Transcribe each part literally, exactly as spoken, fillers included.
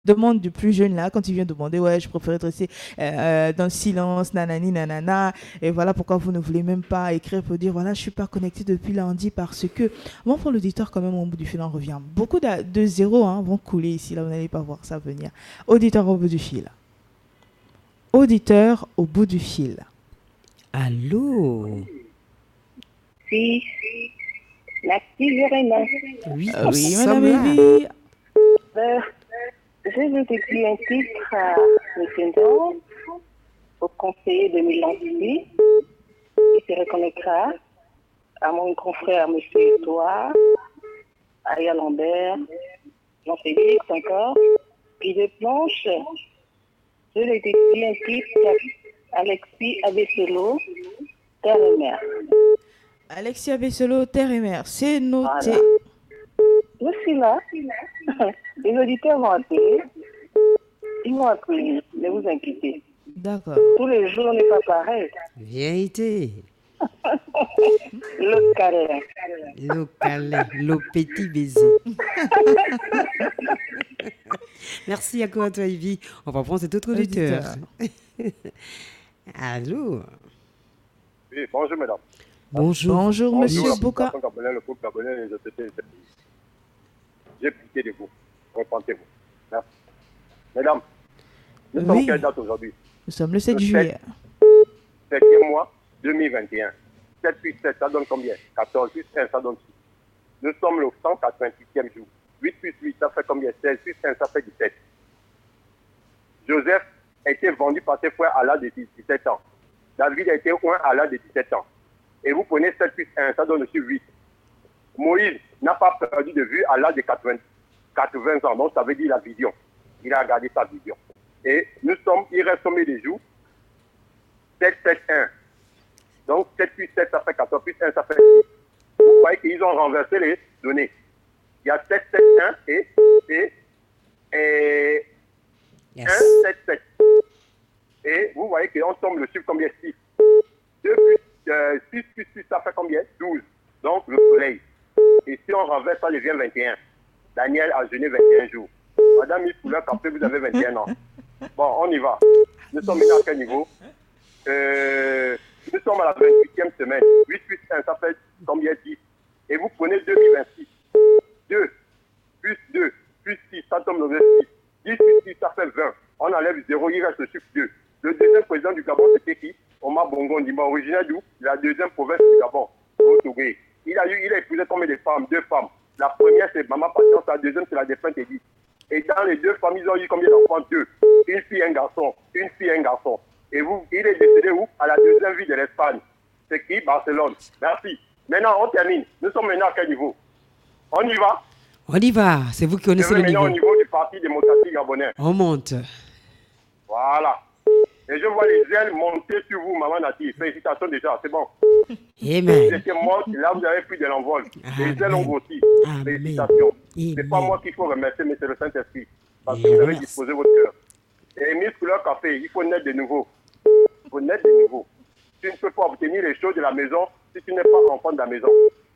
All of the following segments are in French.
demande du plus jeune là, quand il vient demander, ouais, je préfère rester euh, dans le silence, nanani, nanana, et voilà pourquoi vous ne voulez même pas écrire pour dire, voilà, je suis pas connecté depuis lundi parce que, bon, pour l'auditeur, quand même, au bout du fil, on revient. Beaucoup de, de zéros hein, vont couler ici, là, vous n'allez pas voir ça venir. Auditeur au bout du fil. Auditeur au bout du fil. Allô? Si, la petite Jérémy. Oui, Euh, nous oui, sommes madame là. Evie. Euh, je veux écrire un titre à M. Ndon, au conseiller de Milan-Spi, qui se reconnaîtra, à mon confrère M. Edouard, à Aya Lambert, Jean-Félix encore, puis de planche. Je vais écrire un titre à Alexis Abesselo, Terre et Mer. Alexia Besselo, Terre et Mer, c'est noté. Voilà. Je suis là. Les auditeurs vont appeler. Ils vont appeler. Ne vous inquiétez. D'accord. Tous les jours n'est pas pareil. Vérité. Le carré. Le câlin, le petit baiser. Merci à toi, toi, Ivy. On va prendre cet autre auditeur. Allô? Oui, bonjour, mesdames. Bonjour. Bonjour, monsieur Bonjour, Bouka. la population gabonaise, le peuple gabonais, les autorités de ce pays. J'ai pitié de vous. Repentez-vous. Merci. Mesdames, nous sommes Oui. quelle date aujourd'hui? Nous sommes le sept Le juillet. septième mois deux mille vingt et un. sept plus sept, ça donne combien? quatorze plus un, ça donne six. Nous sommes le cent quatre-vingt-huitième jour. huit plus huit, ça fait combien? seize plus un, ça fait dix-sept. Joseph a été vendu par ses frères à l'âge de dix-sept ans. David a été oint à l'âge de dix-sept ans. Et vous prenez sept plus un, ça donne aussi huit. Moïse n'a pas perdu de vue à l'âge de quatre-vingts, quatre-vingts ans. Donc ça veut dire la vision. Il a gardé sa vision. Et nous sommes, il reste combien de jours? sept, sept, un. Donc sept plus sept, ça fait quatorze, plus un, ça fait six. Vous voyez qu'ils ont renversé les données. Il y a sept, sept, un et, et, et Yes. un, sept, sept. Et vous voyez qu'on tombe le chiffre combien? six. deux plus, euh, six plus six, ça fait combien? douze. Donc le soleil. Et si on renverse, ça devient vingt et un. Daniel a jeûné vingt et un jours. Madame Issoula, après vous avez vingt et un ans. Bon, on y va. Nous sommes maintenant à quel niveau? euh, Nous sommes à la vingt-huitième semaine. huit plus un, ça fait combien? dix. Et vous prenez deux mille vingt-six. deux plus deux plus six, ça tombe le six. dix plus six, ça fait vingt. On enlève zéro, il reste le chiffre deux. Le deuxième président du Gabon, c'était qui? Omar Bongo Ndimba, originaire d'où? La deuxième province du Gabon, Touré. Il a eu, il a épousé combien de femmes? Deux femmes. La première, c'est Maman Patience, la deuxième, c'est la défunte Edith. Et dans les deux femmes, ils ont eu combien d'enfants? Deux. Une fille, un garçon. Une fille, un garçon. Et vous, il est décédé où? À la deuxième ville de l'Espagne. C'est qui? Barcelone. Merci. Maintenant, on termine. Nous sommes maintenant à quel niveau? On y va? On y va. C'est vous qui Je connaissez vais le maintenant niveau. au niveau du Parti démocratique gabonais. On monte. Voilà. Et je vois les ailes monter sur vous, maman Nati. Félicitations déjà, c'est bon. Vous Amen. étiez morte, là vous avez pris de l'envol. Les ailes ont grossi. Amen. Félicitations. Ce n'est pas Amen. moi qu'il faut remercier, mais c'est le Saint-Esprit. Parce que Et vous avez merci. disposé votre cœur. Et Miss Couleur Café, il faut naître de nouveau. Il faut naître de nouveau. Tu ne peux pas obtenir les choses de la maison si tu n'es pas enfant de la maison.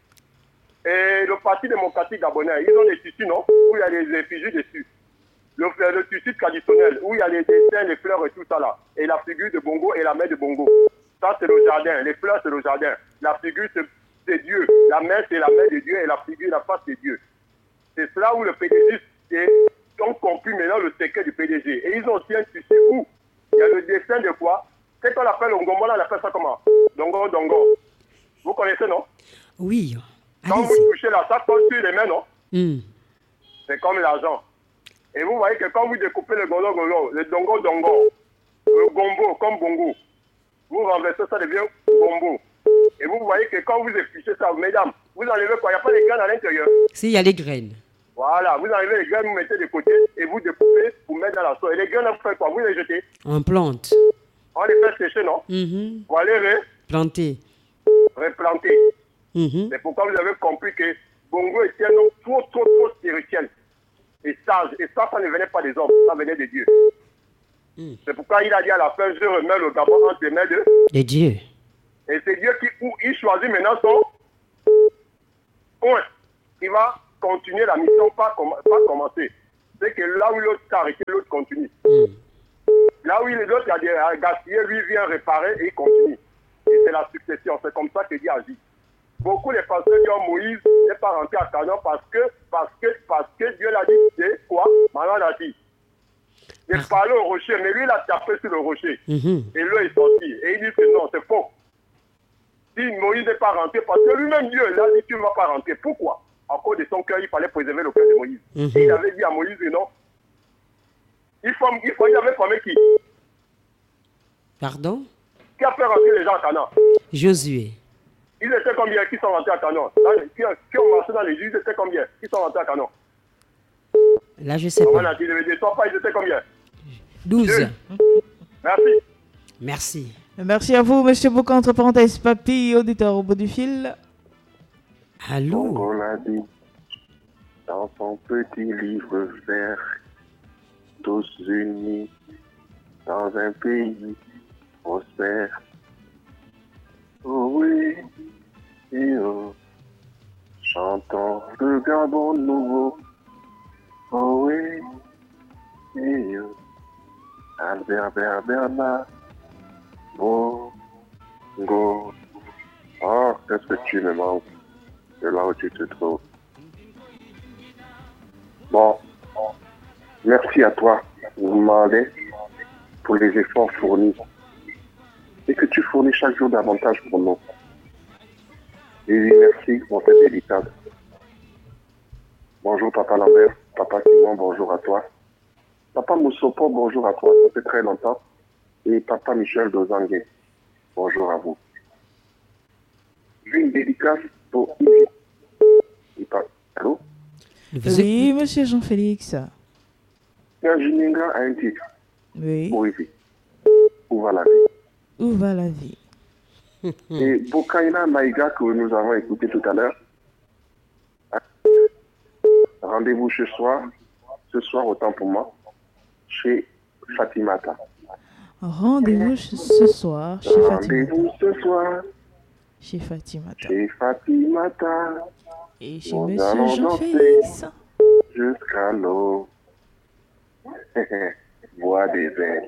Et le Parti démocratique gabonais, ils ont des tissus, non? Où il y a des effigies dessus. Le, le tissu traditionnel, où il y a les dessins, les fleurs et tout ça là. Et la figure de Bongo et la main de Bongo. Ça, c'est le jardin. Les fleurs, c'est le jardin. La figure, c'est, c'est Dieu. La main, c'est la main de Dieu. Et la figure, la face, c'est Dieu. C'est cela où le P D G ont compris maintenant le secret du P D G. Et ils ont aussi un tissu où il y a le dessin de quoi? C'est qu'on appelle le Ngombo, là, on appelle ça comment? Dongo, Dongo. Vous connaissez, non? Oui. Quand vous Allez-y. touchez là, ça passe sur les mains, non? Hmm. C'est comme l'argent. Et vous voyez que quand vous découpez le golo golo, le dongo dongo, le gombo comme bongo, vous renversez ça devient gombo. Et vous voyez que quand vous épluchez ça, mesdames, vous enlevez quoi? Il n'y a pas de graines à l'intérieur. S'il y a les graines. Voilà, vous enlevez les graines, vous mettez de côté et vous découpez, vous mettez dans la sauce. Et les graines, vous faites quoi? Vous les jetez. On plante. On les fait sécher, non? Mhm. Vous allez ré- Planter. replanter. Mhm. C'est pourquoi vous avez compris que Bongo était un homme trop, trop, trop spirituel et sage. Et ça, ça ne venait pas des hommes, ça venait de Dieu. Mm. C'est pourquoi il a dit à la fin, je remets le Gabon entre les mains de... De Dieu. Et c'est Dieu qui où il choisit maintenant son point. Il va continuer la mission, pas, com- pas commencer. Ce c'est que là où l'autre s'est arrêté, l'autre continue. Mm. Là où l'autre a gaspillé, lui vient réparer et il continue. Et c'est la succession, c'est comme ça que Dieu agit. Beaucoup de pasteurs disent Moïse n'est pas rentré à Canaan parce que, parce que, parce que Dieu l'a dit, c'est quoi? Maman l'a dit. Il parlait au rocher, mais lui il a tapé sur le rocher. Mm-hmm. Et l'eau est sortie. Et il dit que non, c'est faux. Si Moïse n'est pas rentré, parce que lui-même Dieu, il a dit tu ne vas pas rentrer. Pourquoi? À cause de son cœur, il fallait préserver le cœur de Moïse. Mm-hmm. Et il avait dit à Moïse, non. Il, faut, il, faut, il avait formé qui? Pardon? Qui a fait rentrer les gens à Canaan? Josué. Ils étaient combien qui sont rentrés à Canaan? Qui, qui ont marché dans les îles, ils étaient combien qui sont rentrés à Canaan? Là, je sais pas. Voilà, tu ne me pas, ils étaient combien? douze. Merci. Merci. Merci à vous, monsieur Boucan, entre parenthèses, papy, auditeur au bout du fil. Allô? On l'a dit dans son petit livre vert, tous unis dans un pays prospère. Oh oui, et oh, chantons le Gabon nouveau. Oh oui, et oh, Albert Bernard, Bongo. Oh, qu'est-ce que tu me manques de là où tu te trouves. Bon, merci à toi, Mandé, pour les efforts fournis et que tu fournis chaque jour davantage pour nous. Et merci pour cette délicate. Bonjour Papa Lambert, Papa Simon, bonjour à toi. Papa Moussopo, bonjour à toi, ça fait très longtemps. Et Papa Michel Dozangue, bonjour à vous. Une dédicace pour Yves. Allô? Oui, monsieur Jean-Félix. Jininga a un titre. Oui. Pour Yves. Où va la vie? Où va la vie? Et Bokaina Maïga que nous avons écouté tout à l'heure. Rendez-vous ce soir, ce soir autant pour moi, chez Fatimata. Rendez-vous ce soir chez Fatimata. Rendez-vous ce soir chez Fatimata. Chez Fatimata. Et chez monsieur Jean-Félix. Jusqu'à l'eau. Bois des ailes.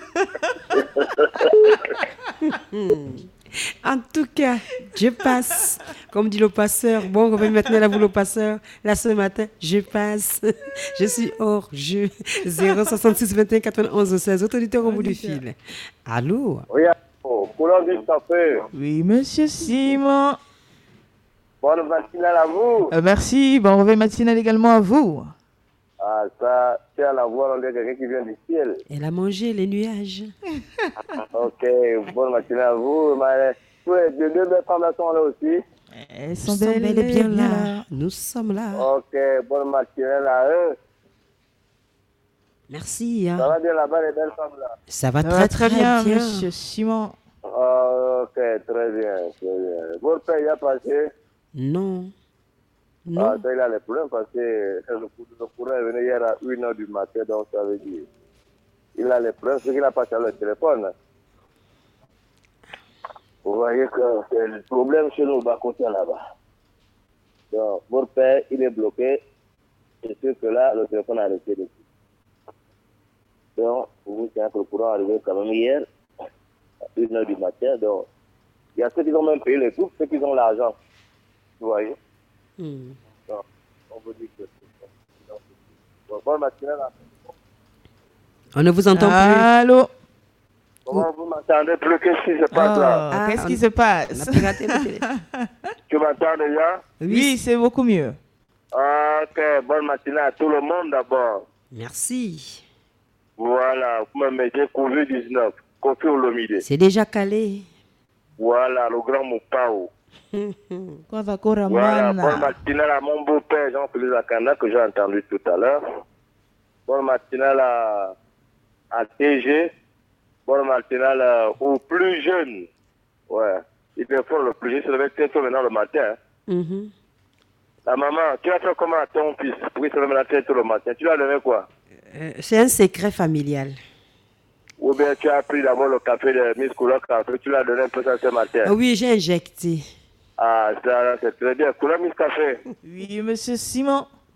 En tout cas, je passe. Comme dit le passeur. Bon, on va maintenant à vous le passeur. Là, ce matin, je passe. Je suis hors jeu. zéro soixante-six vingt et un quatre-vingt-onze seize. Autoritaire au bout du fil. Allô? Oui, allô. Oui, monsieur Simon. Bonne matinale à vous. Euh, merci. Bon réveil matinal également à vous. Ah, ça, c'est à la voix, on dirait quelqu'un qui vient du ciel. Elle a mangé les nuages. Ok, bonne matinale à vous. Oui, de deux belles femmes sont là aussi. Elles sont, Nous sommes belles bel et bien là. là. Nous sommes là. Ok, bonne matinale à eux. Merci. Hein. Ça va bien là-bas, les belles femmes là? Ça va Ça très, va très, très bien, bien, monsieur Simon. Oh, ok, très bien, très bien. Votre père y a passé? Non. Non. Ah, ça, il a les problèmes parce que le, le courant est venu hier à une heure du matin, donc ça veut dire. Il a les problèmes, c'est qu'il a passé le téléphone. Vous voyez que c'est le problème chez nous, bas côté là-bas. Donc, votre père, il est bloqué. C'est sûr que là, le téléphone a arrêté dessus. Donc, vous savez que le courant est arrivé quand même hier, à une heure du matin. Donc, il y a ceux qui ont même payé les coûts, ceux qui ont l'argent. Vous voyez? Hmm. Donc, on vous dit que c'est bon. Bonne matinée là. On ne vous entend Allô? Comment vous m'entendez plus? Qu'est-ce qui se passe Oh, là? Ah, qu'est-ce on- qui se passe? plus? On a piraté le téléphone. Tu m'entends déjà? Oui, c'est beaucoup mieux. Ok, bonne matinée à tout le monde d'abord. Merci. Voilà, vous me mettez covid dix-neuf, Kofi Olomide. C'est déjà calé. Voilà, le grand Moupao. Quoi va courir, Voilà, man? bonne matinée à mon beau-père Jean-Félix Akana que j'ai entendu tout à l'heure. Bonne matinée à, à T G. Bonne matinée à, aux plus jeunes. Ouais, il peut faire le plus jeune, se lever très tôt maintenant le matin. Mhm. La maman, tu as fait comment à ton fils pour qu'il se lève très tôt le matin? Tu lui as donné quoi? Euh, c'est un secret familial. Ou bien tu as pris d'abord le café de Miss Couleur Café, tu l'as donné un peu ça ce matin? Ah oui, j'ai injecté. Ah, ça, c'est très bien. Couleur Miss Café. Oui, monsieur Simon.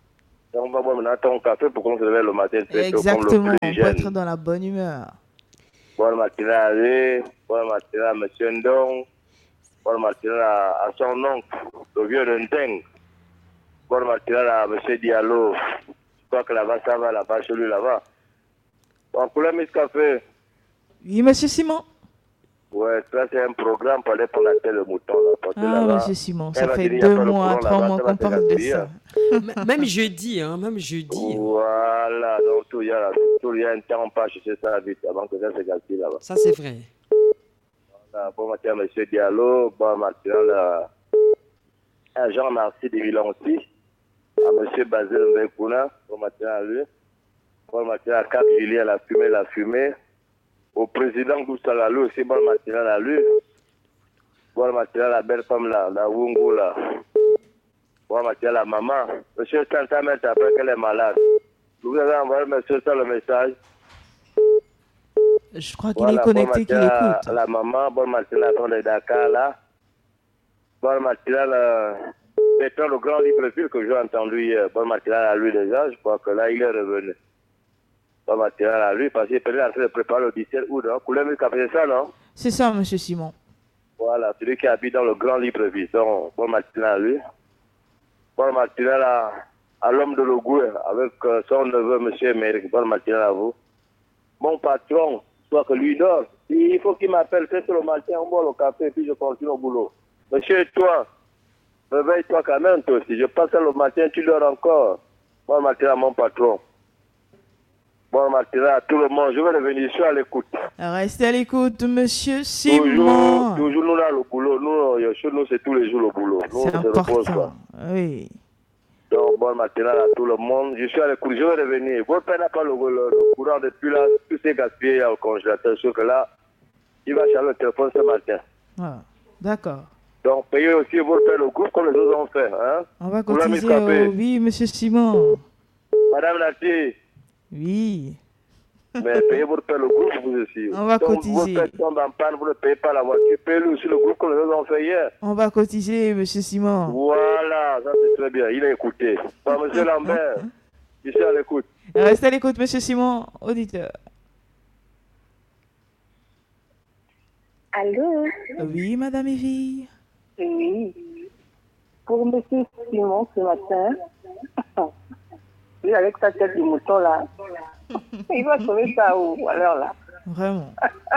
Donc, on va boire maintenant ton café pour qu'on se réveille le matin. Exactement, on peut être dans la bonne humeur. Bon matin à lui, bon matin à M. Ndong, bon matin à, à son oncle, le vieux de Nteng. Bon matin à M. Diallo. Je crois que là-bas, ça va, là-bas, chez lui, là-bas. Bon, pour le Miss Café. Oui, M. Simon. Ouais, ça c'est un programme pour aller pour la tête le mouton. Là, ah, monsieur Simon, ça fait deux mois, trois mois qu'on parle de ça. Même jeudi, hein, même jeudi. Voilà, donc tout il y a, tout il y a un temps, on peut chercher ça vite avant que ça se gaspille là-bas. Ça c'est vrai. Voilà, bon matin, monsieur Diallo, bon matin, là, à Jean-Marcy de Villancy, à monsieur Basile Mbekouna, bon matin à lui, bon matin à Cap Julie, à la fumée, la fumée. Au président Goussalalou aussi, bon matin à lui. Bon matin à la belle femme là, la Wungu là. Bon matin à la maman. Monsieur Santa met après qu'elle est malade. Vous avez envoyé monsieur ça le message. Je crois qu'il voilà, est connecté, bon qu'il écoute. À la maman, bon matin à la femme de Dakar là. Bon matin à la... Maintenant le grand libre-ville que j'ai entendu hier. Bon matin à lui déjà, je crois que là il est revenu. Bon matin à lui, parce qu'il est en train de préparer le dix-sept août. Hein. Couleur qui a fait ça, non? C'est ça, monsieur Simon. Voilà, celui qui habite dans le grand libre-ville. Donc, bon matin à lui. Bon matin à, à l'homme de l'Ogoué, avec euh, son neveu, monsieur Méric. Bon matin à vous. Mon patron, soit que lui dort. Il faut qu'il m'appelle, c'est le matin, on boit le café, puis je continue au boulot. Monsieur, toi, réveille-toi quand même, toi aussi. Je passe le matin, tu dors encore. Bon matin à mon patron. Bon matin à tout le monde, je vais revenir, je suis à l'écoute. Restez à l'écoute, monsieur Simon. Toujours, toujours nous là le boulot, nous, chez nous c'est tous les jours le boulot. C'est important, oui. Donc bon matin à tout le monde, je suis à l'écoute, je vais revenir. Votre père n'a pas le, le, le courant depuis là, tout s'est gaspillé au congélateur, sauf que là, il va charger le téléphone ce matin. Ah, d'accord. Donc payez aussi votre père le groupe comme les autres ont fait. Hein? On va cotiser, oh, oui, monsieur Simon. Madame Nati. Oui. Mais payez votre père le groupe, vous aussi. On va Donc, cotiser. Votre père tombe en panne, vous ne payez pas la voiture. Payez-le aussi le groupe comme les autres ont fait hier. On va cotiser, monsieur Simon. Voilà, ça c'est très bien. Il a écouté. Bon, monsieur Lambert, je suis à l'écoute. Restez à l'écoute, monsieur Simon, auditeur. Allô? Oui, madame Evie. Oui. Pour monsieur Simon ce matin, oui, avec sa tête de mouton là, il va trouver ça où alors là? Vraiment.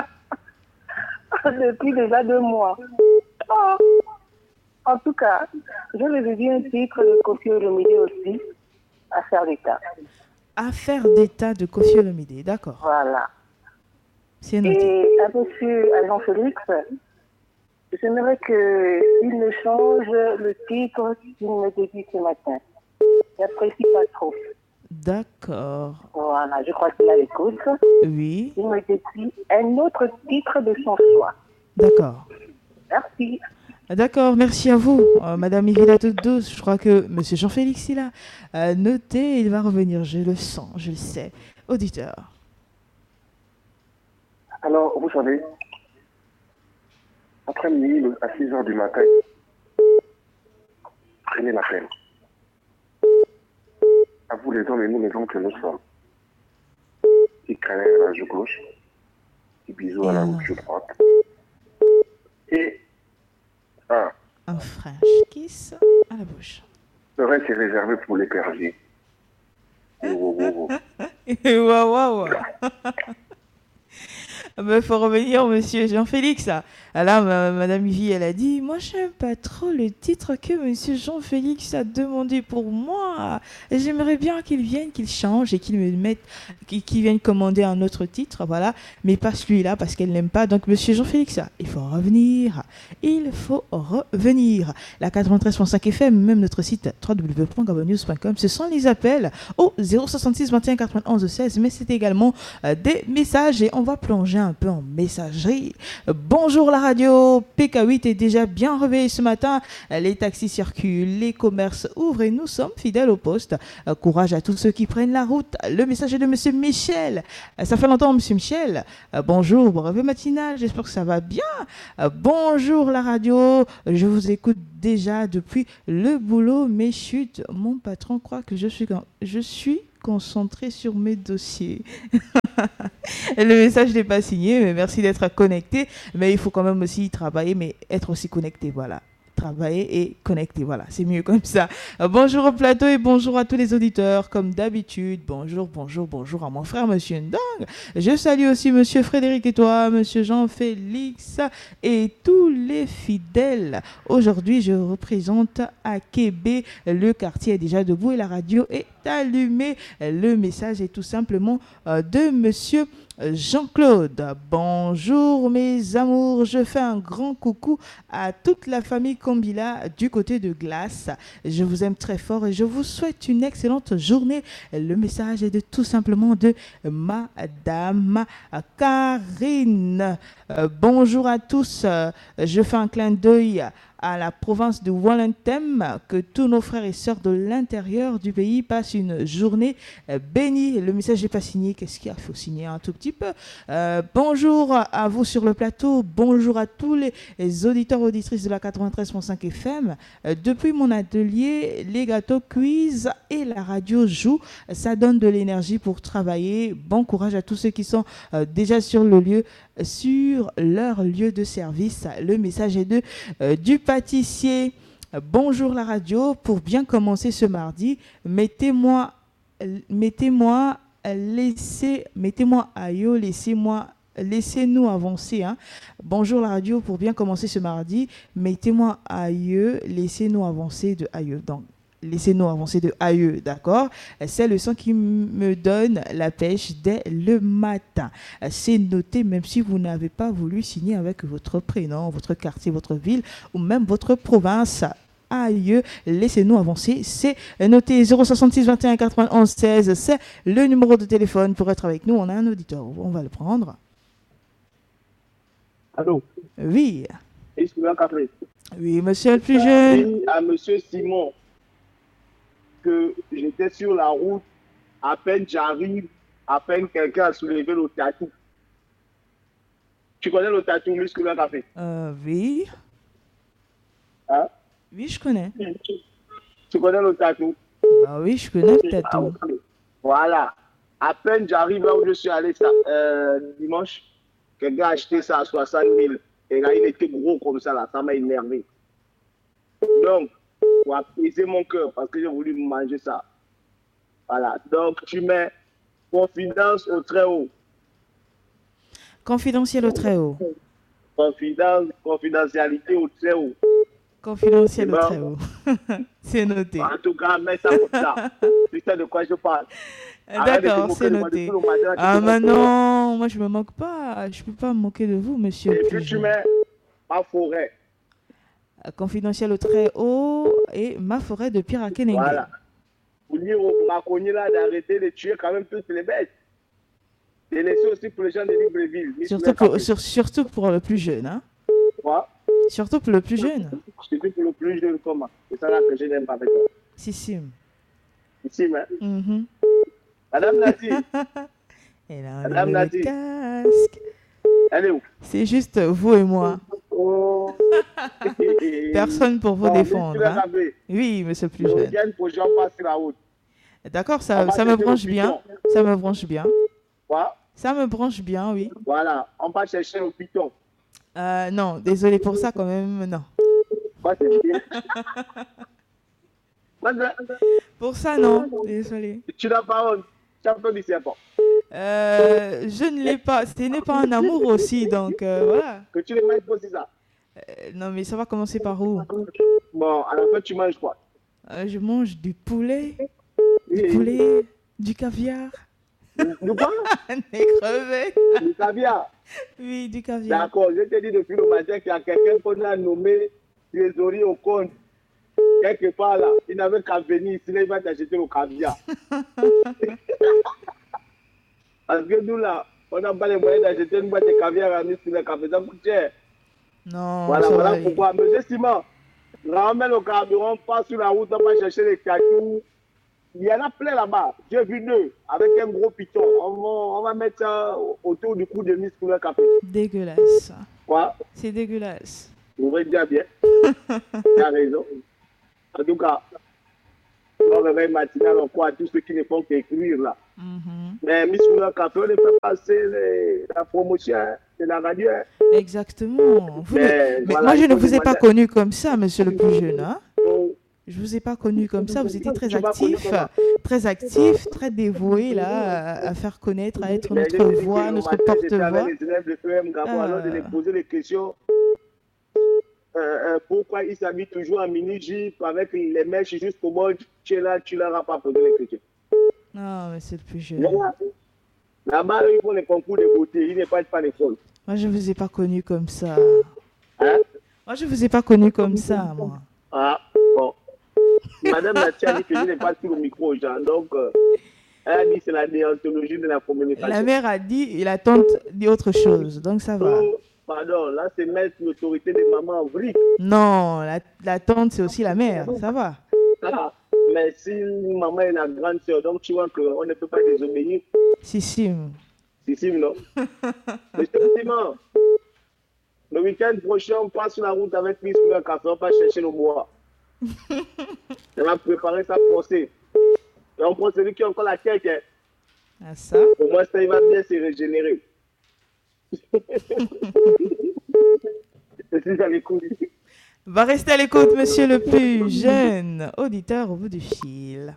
Depuis déjà deux mois. Oh. En tout cas, je lui ai dit un titre de Koffi Olomide aussi, Affaire d'État. Affaire d'État de Koffi Olomide, d'accord. Voilà. C'est noté. Et à monsieur Alain Félix, j'aimerais qu'il me change le titre qu'il me dit ce matin. J'apprécie pas trop. D'accord. Voilà, je crois qu'il a l'écoute. Oui. Il me dit un autre titre de son choix. D'accord. Merci. D'accord, merci à vous, euh, madame Yvila Todos. Je crois que monsieur Jean-Félix il a euh, noté, il va revenir, je le sens, je le sais. Auditeur. Alors, vous savez, après minuit, à six heures du matin, prenez la peine. À vous les hommes et nous les hommes que nous sommes. Petit câlin à la joue gauche, petit bisou à la joue droite. Et un. Un French kiss à la bouche. Le reste est réservé pour les perdus. Wow, wow, wow. Waouh, waouh. Il faut revenir, monsieur Jean-Félix. Là, ma, madame Ivy, elle a dit, moi, j'aime pas trop le titre que monsieur Jean-Félix a demandé pour moi. J'aimerais bien qu'il vienne, qu'il change et qu'il me mette, qu'il, qu'il vienne commander un autre titre, voilà. Mais pas celui-là, parce qu'elle n'aime pas. Donc, monsieur Jean-Félix, il faut revenir. Il faut revenir. La quatre-vingt-treize point cinq F M, même notre site w w w point gabonews point com, ce sont les appels au zéro soixante-six vingt et un quatre-vingt-onze seize, mais c'est également euh, des messages et on va plonger un un peu en messagerie. Bonjour la radio, P K huit est déjà bien réveillé ce matin. Les taxis circulent, les commerces ouvrent et nous sommes fidèles au poste. Courage à tous ceux qui prennent la route. Le message est de Monsieur Michel. Ça fait longtemps, Monsieur Michel. Bonjour, bon réveil matinal, j'espère que ça va bien. Bonjour la radio, je vous écoute déjà depuis le boulot, mais chut, mon patron croit que je suis, je suis concentré sur mes dossiers. Le message n'est pas signé, mais merci d'être connecté. Mais il faut quand même aussi travailler, mais être aussi connecté, voilà. Travailler et connecter, voilà, c'est mieux comme ça. Bonjour au plateau et bonjour à tous les auditeurs, comme d'habitude. Bonjour, bonjour, bonjour à mon frère, Monsieur Ndang. Je salue aussi Monsieur Frédéric et toi, Monsieur Jean-Félix et tous les fidèles. Aujourd'hui, je représente Akébé. Le quartier est déjà debout et la radio est allumée. Le message est tout simplement de Monsieur Jean-Claude. Bonjour mes amours, je fais un grand coucou à toute la famille Kombila du côté de Glace. Je vous aime très fort et je vous souhaite une excellente journée. Le message est de tout simplement de Madame Karine. Euh, bonjour à tous, je fais un clin d'œil à la province de Wallentem, que tous nos frères et sœurs de l'intérieur du pays passent une journée bénie. Le message n'est pas signé. Qu'est-ce qu'il y a? Il faut signer un tout petit peu. Euh, bonjour à vous sur le plateau. Bonjour à tous les, les auditeurs auditrices de la quatre-vingt-treize virgule cinq F M. Euh, depuis mon atelier, les gâteaux cuisent et la radio joue. Ça donne de l'énergie pour travailler. Bon courage à tous ceux qui sont euh, déjà sur le lieu, sur leur lieu de service. Le message est de euh, du pâtissier. Bonjour la radio, pour bien commencer ce mardi, mettez-moi, mettez-moi, laissez, mettez-moi aïe, laissez-moi, laissez-nous avancer. Hein. Bonjour la radio, pour bien commencer ce mardi, mettez-moi aïe, laissez-nous avancer de aïe. Donc, laissez-nous avancer de aïe, d'accord? C'est le son qui me donne la pêche dès le matin. C'est noté, même si vous n'avez pas voulu signer avec votre prénom, votre quartier, votre ville ou même votre province. Aïe, laissez-nous avancer. C'est noté zéro soixante-six vingt et un quatre-vingt-onze seize. C'est le numéro de téléphone pour être avec nous. On a un auditeur. On va le prendre. Allô? Oui. Café. Oui, monsieur le plus jeune. Oui, à monsieur Simon que j'étais sur la route, à peine j'arrive, à peine quelqu'un a soulevé le tatou. Tu connais le tatou musculaire café? Euh, oui. Hein? Oui, je connais. Tu connais le tatou? Bah oui, je connais le tatou. Ah, okay. Voilà. À peine j'arrive là où je suis allé ça, euh, dimanche, quelqu'un a acheté ça à soixante mille. Et là, il était gros comme ça, là, ça m'a énervé. Donc, pour apaiser mon cœur, parce que j'ai voulu manger ça. Voilà. Donc, tu mets confidence au très haut. Confidentiel au très haut. Confidence, confidentialité au très haut. Confidentiel au très haut. C'est noté. En tout cas, mets ça comme ça. Tu sais de quoi je parle. D'accord, c'est noté. Ah, mais non, moi je me moque pas. Je peux pas me moquer de vous, monsieur. Et puis tu mets ma forêt. Confidentiel au très haut et ma forêt de Pirakenenge. Voilà. Pour dire au Maconi là d'arrêter de tuer quand même toutes les bêtes. Et laisser aussi pour les gens de Libreville. Surtout pour, sur, surtout pour le plus jeune. Hein? Quoi? Surtout pour le plus jeune. Surtout pour le plus jeune, comment? C'est ça là que je n'aime pas avec toi. Si, si. Ici, mais. Mm-hmm. Madame Nati. Et là, Madame le Nati. casque. Elle est où? C'est juste vous et moi. Oh. Personne pour vous bon, défendre. Hein? Oui, monsieur le plus jeune. Viens pour Jean passe la route. D'accord, ça, ça me branche bien. Ça me branche bien. Quoi? Ça me branche bien, oui. Voilà, on va chercher le piton. Euh, non, désolé pour ça quand même, non. Quoi, c'est bien. Pour ça, non, désolé. Tu n'as pas honte. Tu as peur du serpent. Euh, je ne l'ai pas. Ce n'est pas un amour aussi, donc euh, voilà. Que tu ne manges pas, c'est ça. Euh, non, mais ça va commencer par où? Bon, à la fin, tu manges quoi? euh, Je mange du poulet, oui. du poulet, du caviar. Du quoi? Des crevettes. Du caviar? Oui, du caviar. D'accord, je te dis depuis le matin qu'il y a quelqu'un qu'on a nommé trésorier au compte. Quelque part là, il n'avait qu'à venir ici, il va t'acheter le caviar. Parce que nous là, On n'a pas les moyens d'acheter une boîte de caviar à Miss Couleur Café, ça coûte cher. Non, Voilà, ça voilà va, pourquoi. Monsieur Simon, ramène le carburant, passe sur la route, on va chercher les cacous. Il y en a plein là-bas. J'ai vu deux avec un gros piton. On va, on va mettre ça autour du cou de Miss Couleur Café. dégueulasse. Quoi? C'est dégueulasse. Vous voyez déjà bien. Tu as raison. En tout cas, on réveille matinal encore à tous ceux qui ne font qu'écrire là. Mhm. Mais Miss Couleur Café, on ne fait passer les- la promotion de la radio. hein. Exactement. Vous Mais ne- mais voilà, moi, je il ne faut vous ai pas demander- connu comme ça, monsieur le plus jeune. Hein? Donc, Je vous ai pas connu comme ça. Vous étiez très Tu m'as connu actif, comment? très actif, très dévoué là, à, à faire connaître, à être mais notre j'ai dit que voix, le notre matin, j'étais porte-voix. avec les élèves de P M Gabo, Ah. alors de les poser les questions. Euh, euh, pourquoi ils s'habillent toujours en mini-jupe avec les mèches jusqu'au bord, tu es là, tu leur as pas posé les questions. Non, mais c'est le plus jeune. Voilà. Là-bas, ils font les concours de beauté, ils ne passent pas l'école. Moi, je vous ai pas connu comme ça. Hein? Moi, je vous ai pas connu comme ça, moi. Ah, bon. Madame Natia a dit que je n'ai pas sur le micro aux gens, donc euh, elle a dit que c'est la déontologie de la communication. La mère a dit et la tante dit autre chose, donc ça va. Oh, pardon, là c'est mettre l'autorité des mamans en vrille. Non, la, la tante, c'est aussi la mère, ça va. Ah, mais si maman est la grande sœur, donc tu vois qu'on ne peut pas désobéir. Si, si. Si, si, non. Monsieur Simon, le week-end prochain, on passe sur la route avec Miss Couleur Café, on va chercher le bois. On va préparer ça forcé. Et on prend celui qui a encore la tête. Hein. Ah, ça. Au moins, ça, il va bien se régénérer. C'est ça l'écoute. Va rester à l'écoute, monsieur le plus jeune auditeur au bout du fil.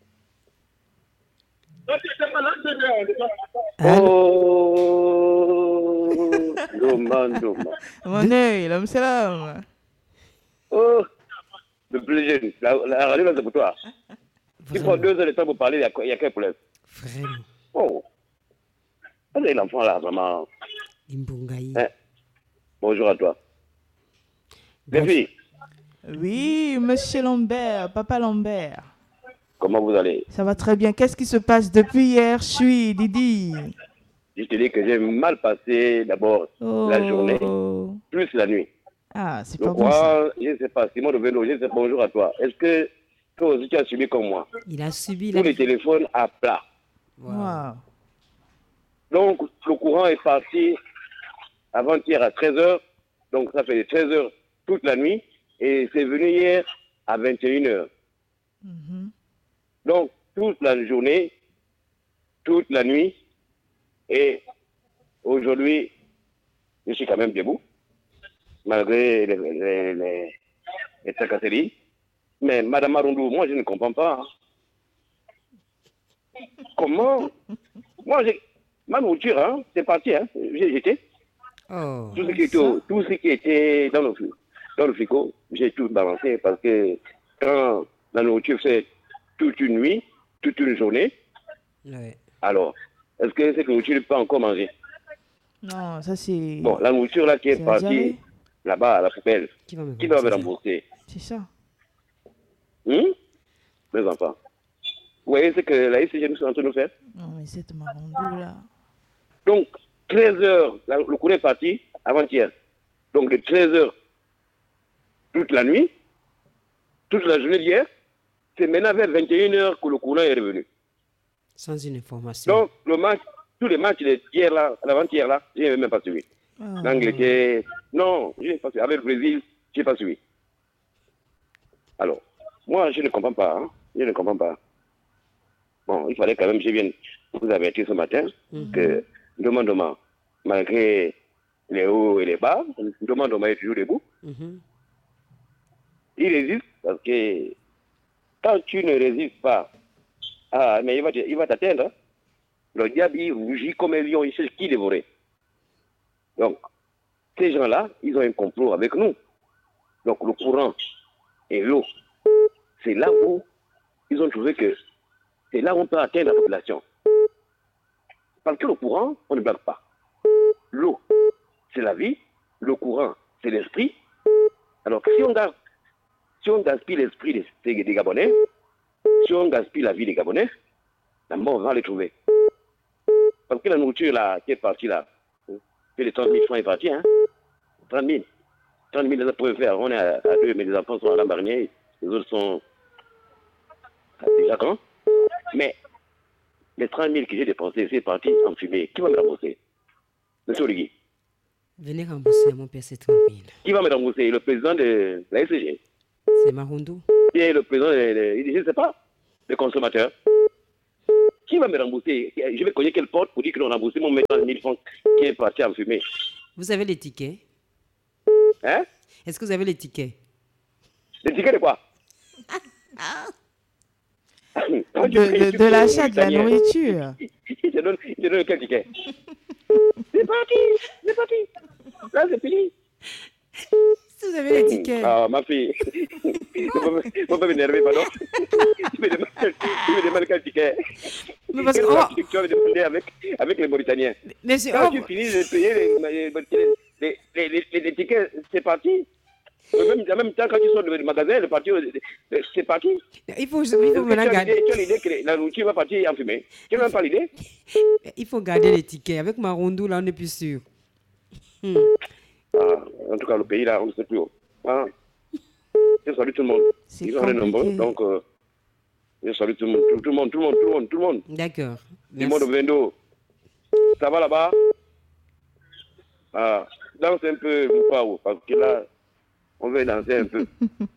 Oh, Doma, Doma. Mon œil, l'homme, c'est l'homme. Oh, le plus jeune. La, la radio, là, c'est pour toi. Il prend deux heures de temps pour parler, il y a, il y a quel problème? Vraiment. Oh. Allez, l'enfant là, vraiment. Imbungaï. Hein? Bonjour à toi. Les filles, Oui, monsieur Lambert, papa Lambert. comment vous allez? Ça va très bien. Qu'est-ce qui se passe depuis hier? Je suis Didi. Je te dis que j'ai mal passé d'abord Oh. la journée, plus la nuit. Ah, c'est Je pas bon ça. crois, je ne sais pas, Simon de Vélo, je ne sais pas, bonjour à toi. Est-ce que toi aussi tu as subi comme moi? Il a subi Tous la... les téléphones à plat. Wow. Donc, le courant est parti avant-hier à treize heures. Donc, ça fait treize heures toute la nuit. Et c'est venu hier à vingt et une heures. Mhm. Donc, toute la journée, toute la nuit. Et aujourd'hui, je suis quand même debout, malgré les, les, les, les tracasseries. Mais Madame Marondou, moi, je ne comprends pas. Comment? Moi, j'ai... Ma nourriture, hein, c'est parti, hein. J'ai jeté. Oh. Tout ce qui était, au- tout ce qui était dans le, fri- dans le frigo, j'ai tout balancé parce que quand la nourriture fait toute une nuit, toute une journée, Ouais. alors, est-ce que cette nourriture peut encore manger? Non, ça c'est. Bon, la nourriture là qui est C'est partie réservé. là-bas à la poubelle, Qui va me qui doit me rembourser ça? rembourser? C'est ça. Hum? Mes enfants. Vous voyez ce que la I C G nous est en train de nous faire? Non, mais cette marondou là. Donc, treize heures, la- le courant est parti avant-hier. Donc, de treize heures toute la nuit, toute la journée d'hier, c'est maintenant vers vingt et une heures que le courant est revenu. Sans une information. Donc, le match, tous les matchs d'hier là, l'avant-hier là, je n'ai même pas suivi. Ah. L'Angleterre, non, je n'ai pas suivi. Avec le Brésil, je n'ai pas suivi. Alors, moi, je ne comprends pas. Hein. Je ne comprends pas. Bon, il fallait quand même que je vienne vous avertir ce matin que Demandement, malgré les hauts et les bas, Demandement est toujours debout. Mhm. Il résiste parce que quand tu ne résistes pas, ah, mais il va te- il va t'atteindre. Hein. Le diable, il rougit comme un lion, il cherche qui dévorer. Donc, ces gens-là, ils ont un complot avec nous. Donc, le courant et l'eau, c'est là où ils ont trouvé que c'est là où on peut atteindre la population. Parce que le courant, on ne blague pas. L'eau, c'est la vie. Le courant, c'est l'esprit. Alors, si on, ga- si on gaspille l'esprit des, des- des Gabonais, si on gaspille la vie des Gabonais, la mort va les trouver. Parce que la nourriture là, qui est partie là, que les trente mille francs est parti, hein. trente mille. trente mille, ça peut faire. On est à, à deux, mais les enfants sont à la marnière, les autres sont à déjà quand. Mais les trente mille que j'ai dépensés, c'est parti en fumée. Qui va me rembourser? Monsieur Oligui. Venez rembourser à mon père ces trente mille. Qui va me rembourser? Le président de la S C G. C'est Marondo. Qui est le président de, de, je ne sais pas, le consommateur. Qui va me rembourser? Je vais cogner quelle porte pour dire que l'on a remboursé mon trente mille francs qui est parti en fumée. Vous avez les tickets? Hein? Est-ce que vous avez les tickets? Les tickets de quoi? De, de, de l'achat de la nourriture. Je te donne, je te donne quel ticket? C'est parti, c'est parti. Là, c'est fini. Si vous avez les tickets. Ah, ma fille. Ne faut pas m'énerver, pardon. Tu me demandes, tu me demandes quel ticket. Mais parce que. Quelle Oh. tu vas demander avec, avec les Mauritaniens. Mais c'est. Quand Oh. tu finis de payer les, les, les, les, les, les tickets, c'est parti. Même, en même temps, quand tu sors du magasin, le parti, c'est parti. Il faut, il faut maintenant garder. Tu as l'idée que la nourriture va partir en fumée. Tu n'as même pas l'idée? Il faut garder les tickets. Avec Marondo, là, on n'est plus sûr. Hmm. Ah, en tout cas, le pays, là, on ne sait plus. Ah. Je salue tout le monde. Ils sont nombreux, donc euh, je salue tout le monde, tout, tout le monde, tout le monde, tout le monde, tout le monde. D'accord. Tout le monde au Vendo. Ça va là-bas? Ah, danse un peu, Moupao, parce que là, on veut danser un peu.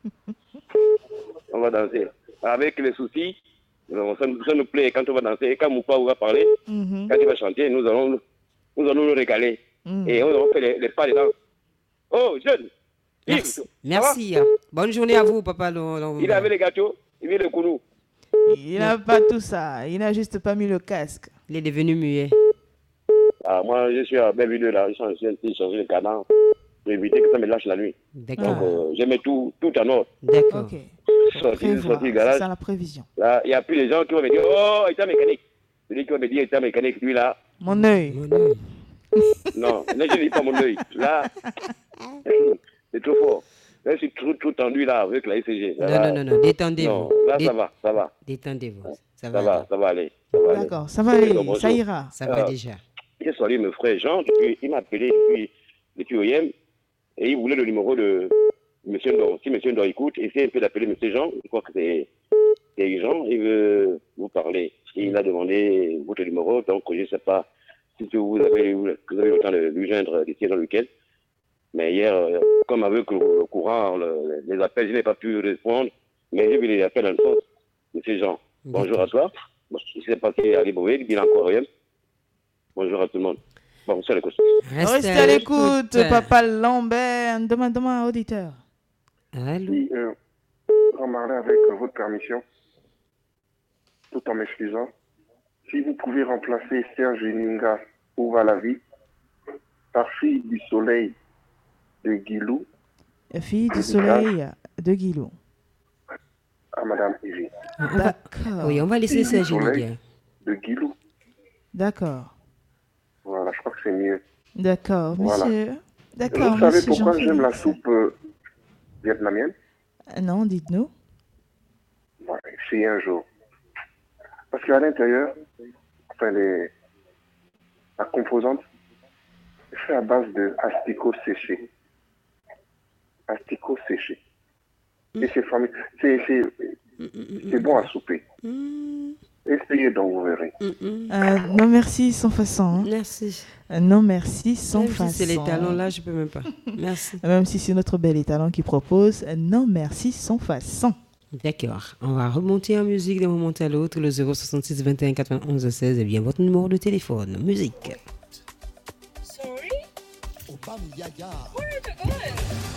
On va danser. Avec les soucis, ça, ça nous plaît quand on va danser. Quand Moupao va parler, mm-hmm. quand il va chanter, nous allons nous, allons nous régaler. Mm. Et on, on fait les, les pas dedans. Oh, jeune! Merci. Merci. Bonne journée à vous, papa. Le, le... Il avait les gâteaux, il vient le counou. Il n'a pas tout ça. Il n'a juste pas mis le casque. Il est devenu muet. Ah, moi, je suis à Belleville, là. Je suis en train de changer le canard pour éviter que ça me lâche la nuit. D'accord. Donc, euh, je mets tout, tout en ordre. D'accord. Ok. Sorti, sorti du garage. C'est ça la prévision. Là, il n'y a plus de gens qui vont me dire, oh, état mécanique. Celui qui va me dire état mécanique, lui, là. Mon œil. Mon œil. Non, là, je ne dis pas mon œil. Là, c'est trop fort. Là, je suis tout, tout tendu, là, avec la I C G. Non, non, non, non, détendez-vous. Non, là, Dé... ça va, ça va. Détendez-vous. Ça, Ça va, va, aller. ça va aller. Ça va D'accord, aller. ça va aller, Bonjour. ça ira. Ça va Euh, déjà. J'ai salué mon frère Jean, depuis, il m'a appelé depuis, depuis O I M, et il voulait le numéro de M. Ndor. Si M. Ndor écoute, essayez un peu d'appeler M. Jean, je crois que c'est Jean, il veut vous parler. Il a demandé votre numéro, donc je ne sais pas si vous avez, vous avez le temps de lui joindre d'ici dans le week-end. Mais hier, euh, comme avec le courant, le, les appels, je n'ai pas pu répondre, mais j'ai vu les appels en sens. M. Jean, bonjour à toi. Bon, je ne sais pas qui arrive au Wégue, il est encore O I M. Bonjour à tout le monde. Bon, c'est l'écoute. Restez à l'écoute, papa Lambert. Demande, demande à auditeur. Allô? Oui, euh, remarquez avec euh, votre permission, tout en m'excusant, si vous pouvez remplacer Serge Ninga ou Valavi par Fille du Soleil de Guilou. Fille du Soleil de Guilou. À Madame Ivy. D'accord. Oui, on va laisser Serge Ninga. De Guilou. D'accord. Voilà, je crois que c'est mieux. D'accord, voilà. Monsieur. D'accord, vous savez monsieur pourquoi Jean-Félix. j'aime la soupe euh, vietnamienne? Non, dites-nous. Ouais, essayez un jour. Parce qu'à l'intérieur, enfin, les, la composante est faite à base de asticots séchés. Asticots séchés. Mm. Et c'est famille. C'est, c'est, c'est bon à souper. Mm. Essayez donc, vous verrez. Euh, non, merci, sans façon. Hein. Merci. Euh, non, merci, sans Même façon. si c'est les talons là, je peux même pas. Merci. Même si c'est notre bel étalon qui propose, euh, non, merci, sans façon. D'accord. On va remonter en musique d'un moment à l'autre, le zéro soixante-six vingt et un quatre-vingt-onze seize, et bien votre numéro de téléphone. Musique. Sorry? Where to go?